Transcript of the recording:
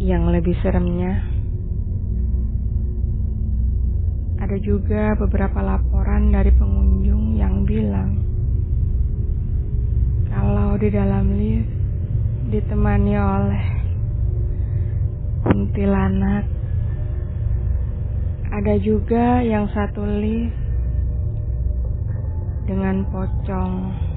Yang lebih seremnya, ada juga beberapa laporan dari pengunjung yang bilang kalau di dalam lift ditemani oleh kuntilanak. Ada juga yang satu lift dengan pocong.